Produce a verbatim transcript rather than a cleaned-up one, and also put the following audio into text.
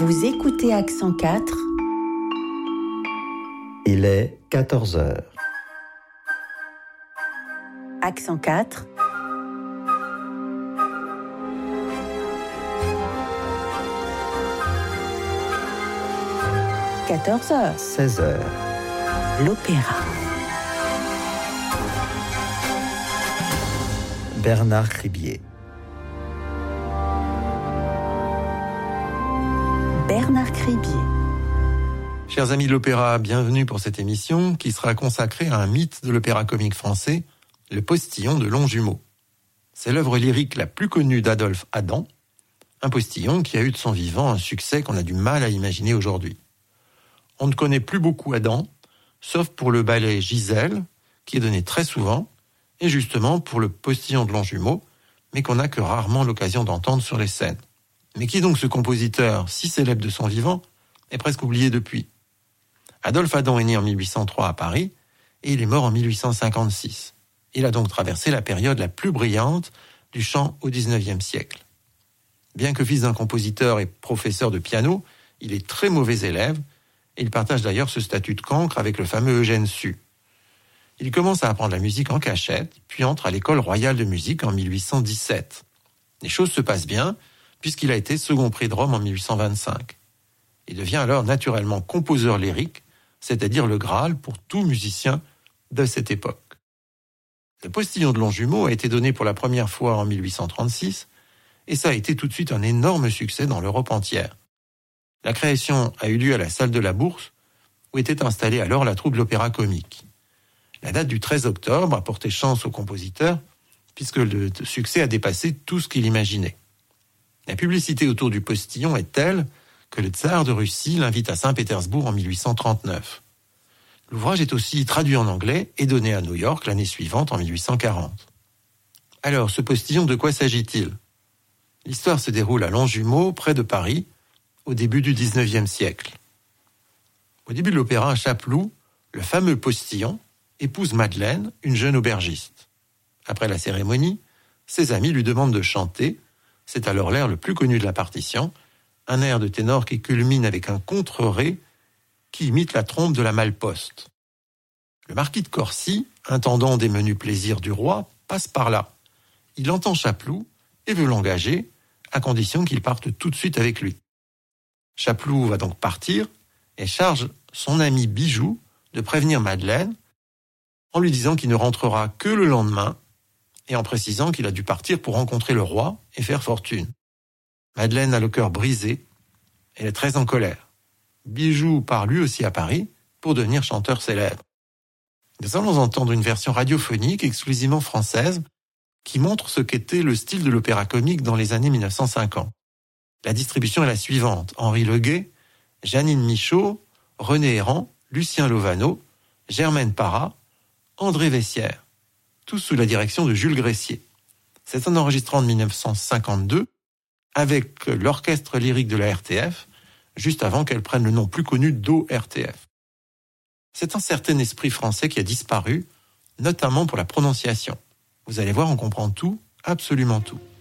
Vous écoutez Accent quatre. Il est quatorze heures. Accent quatre. quatorze heures. seize heures. L'opéra. Bernard Cribier. Bernard Cribier. Chers amis de l'opéra, bienvenue pour cette émission qui sera consacrée à un mythe de l'opéra comique français, le postillon de Longjumeau. C'est l'œuvre lyrique la plus connue d'Adolphe Adam, un postillon qui a eu de son vivant un succès qu'on a du mal à imaginer aujourd'hui. On ne connaît plus beaucoup Adam, sauf pour le ballet Gisèle, qui est donné très souvent, et justement pour le postillon de Longjumeau, mais qu'on n'a que rarement l'occasion d'entendre sur les scènes. Mais qui est donc ce compositeur si célèbre de son vivant et presque oublié depuis ? Adolphe Adam est né en mille huit cent trois à Paris et il est mort en mille huit cent cinquante-six. Il a donc traversé la période la plus brillante du chant au dix-neuvième siècle. Bien que fils d'un compositeur et professeur de piano, il est très mauvais élève et il partage d'ailleurs ce statut de cancre avec le fameux Eugène Sue. Il commence à apprendre la musique en cachette, puis entre à l'école royale de musique en mille huit cent dix-sept. Les choses se passent bien, puisqu'il a été second prix de Rome en mille huit cent vingt-cinq. Il devient alors naturellement composeur lyrique, c'est-à-dire le Graal pour tout musicien de cette époque. Le postillon de Longjumeau a été donné pour la première fois en mille huit cent trente-six, et ça a été tout de suite un énorme succès dans l'Europe entière. La création a eu lieu à la salle de la Bourse, où était installée alors la troupe de l'opéra comique. La date du treize octobre a porté chance au compositeur, puisque le succès a dépassé tout ce qu'il imaginait. La publicité autour du postillon est telle que le tsar de Russie l'invite à Saint-Pétersbourg en mille huit cent trente-neuf. L'ouvrage est aussi traduit en anglais et donné à New York l'année suivante en mille huit cent quarante. Alors, ce postillon, de quoi s'agit-il ? L'histoire se déroule à Longjumeau, près de Paris, au début du dix-neuvième siècle. Au début de l'opéra, à Chapeloud, le fameux postillon épouse Madeleine, une jeune aubergiste. Après la cérémonie, ses amis lui demandent de chanter. C'est alors l'air le plus connu de la partition, un air de ténor qui culmine avec un contre-ré qui imite la trompe de la Malleposte. Le marquis de Corcy, intendant des menus plaisirs du roi, passe par là. Il entend Chapeloud et veut l'engager, à condition qu'il parte tout de suite avec lui. Chapeloud va donc partir et charge son ami Bijou de prévenir Madeleine en lui disant qu'il ne rentrera que le lendemain et en précisant qu'il a dû partir pour rencontrer le roi et faire fortune. Madeleine a le cœur brisé, elle est très en colère. Bijou part lui aussi à Paris pour devenir chanteur célèbre. Nous allons entendre une version radiophonique exclusivement française qui montre ce qu'était le style de l'opéra comique dans les années mille neuf cent cinquante. La distribution est la suivante: Henri Leguet, Janine Michaud, René Errand, Lucien Lovano, Germaine Parra, André Vessière, tous sous la direction de Jules Gressier. C'est un enregistrement de mille neuf cent cinquante-deux avec l'orchestre lyrique de la R T F, juste avant qu'elle prenne le nom plus connu d'O R T F. C'est un certain esprit français qui a disparu, notamment pour la prononciation. Vous allez voir, on comprend tout, absolument tout.